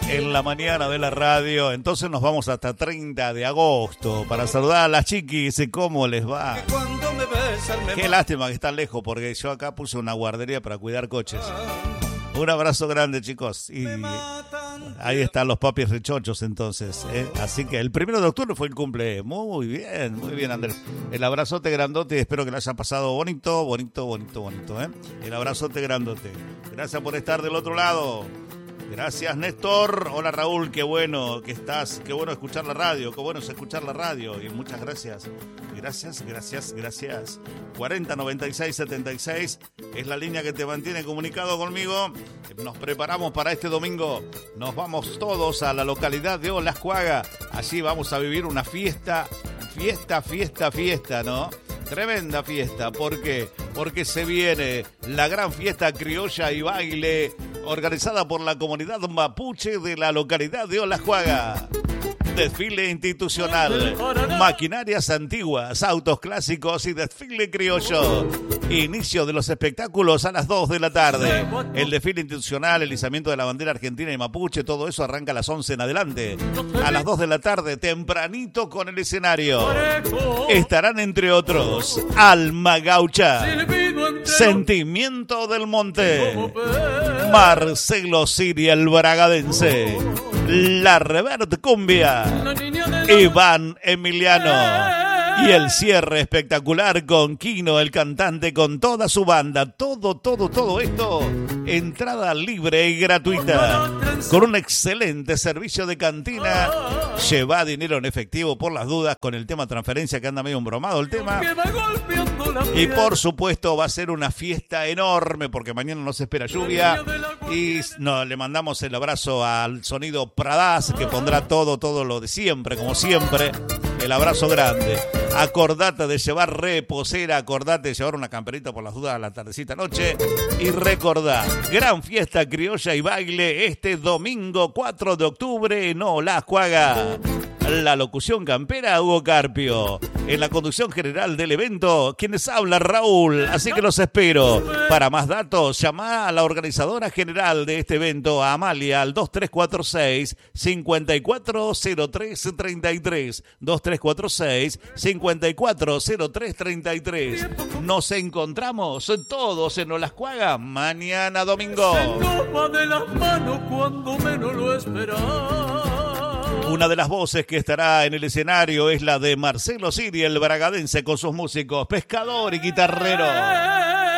en la mañana de la radio. Entonces nos vamos hasta 30 de agosto para saludar a las chiquis. ¿Cómo les va? Qué lástima que están lejos, porque yo acá puse una guardería para cuidar coches. Un abrazo grande, chicos. Y ahí están los papis rechonchos, entonces. Así que el 1 de octubre fue el cumple. Muy bien, Andrés. El abrazote grandote. Espero que lo hayan pasado bonito. El abrazote grandote. Gracias por estar del otro lado. Gracias, Néstor. Hola, Raúl. Qué bueno que estás. Qué bueno escuchar la radio. Qué bueno es escuchar la radio. Y muchas gracias. Gracias. 40 96 76 es la línea que te mantiene comunicado conmigo. Nos preparamos para este domingo. Nos vamos todos a la localidad de Olascuaga. Allí vamos a vivir una fiesta, ¿no? Tremenda fiesta. ¿Por qué? Porque se viene la gran fiesta criolla y baile organizada por la comunidad mapuche de la localidad de Olascuaga. Desfile institucional, maquinarias antiguas, autos clásicos y desfile criollo. Inicio de los espectáculos a las 2 de la tarde. El desfile institucional, el izamiento de la bandera argentina y mapuche, todo eso arranca a las 11 en adelante. A las 2 de la tarde, tempranito con el escenario. Estarán entre otros Alma Gaucha, Sentimiento del Monte, Marcelo Siria el Bragadense, La Revert Cumbia, Iván Emiliano y el cierre espectacular con Kino, el cantante, con toda su banda. Todo esto, entrada libre y gratuita, con un excelente servicio de cantina. Lleva dinero en efectivo por las dudas con el tema transferencia, que anda medio embromado el tema. Y por supuesto va a ser una fiesta enorme, porque mañana nos espera lluvia. Y le mandamos el abrazo al Sonido Pradaz, que pondrá todo lo de siempre, como siempre. El abrazo grande. Acordate de llevar reposera, acordate de llevar una camperita por las dudas a la tardecita noche. Y recordá, gran fiesta criolla y baile este domingo 4 de octubre en Olascuaga. La locución campera, Hugo Carpio. En la conducción general del evento, quienes habla, Raúl. Así que los espero. Para más datos, llama a la organizadora general de este evento, a Amalia, al 2346-540333. 2346-540333. Nos encontramos todos en Olascuaga mañana domingo. Se toma de las manos cuando menos lo esperas. Una de las voces que estará en el escenario es la de Marcelo Siria el Bragadense, con sus músicos, pescador y guitarrero.